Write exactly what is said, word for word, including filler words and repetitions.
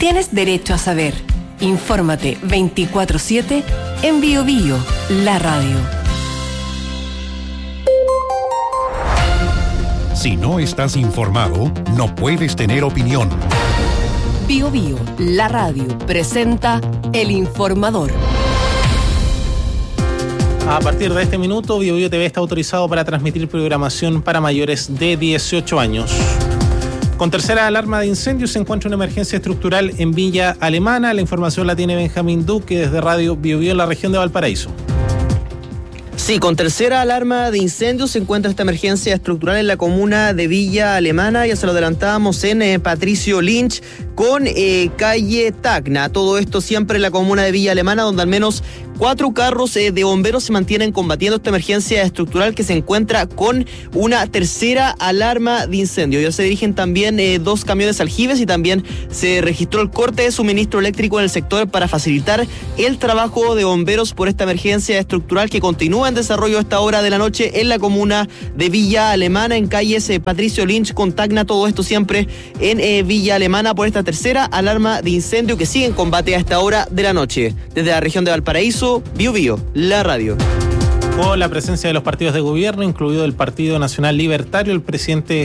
Tienes derecho a saber. Infórmate veinticuatro siete en Bio Bio, la radio. Si no estás informado, no puedes tener opinión. Bio Bio, la radio, presenta El Informador. A partir de este minuto, Bio Bio T V está autorizado para transmitir programación para mayores de dieciocho años. Con tercera alarma de incendio se encuentra una emergencia estructural en Villa Alemana. La información la tiene Benjamín Duque desde Radio Bio Bio en la región de Valparaíso. Sí, con tercera alarma de incendio se encuentra esta emergencia estructural en la comuna de Villa Alemana. Ya se lo adelantábamos en eh, Patricio Lynch con eh, calle Tacna. Todo esto siempre en la comuna de Villa Alemana, donde al menos cuatro carros eh, de bomberos se mantienen combatiendo esta emergencia estructural que se encuentra con una tercera alarma de incendio. Ya se dirigen también eh, dos camiones aljibes y también se registró el corte de suministro eléctrico en el sector para facilitar el trabajo de bomberos por esta emergencia estructural que continúa en desarrollo a esta hora de la noche en la comuna de Villa Alemana, en calles eh, Patricio Lynch con Tacna. Todo esto siempre en eh, Villa Alemana por esta tercera alarma de incendio que sigue en combate a esta hora de la noche. Desde la región de Valparaíso, Bio Bio, la radio. Con la presencia de los partidos de gobierno, incluido el Partido Nacional Libertario, el presidente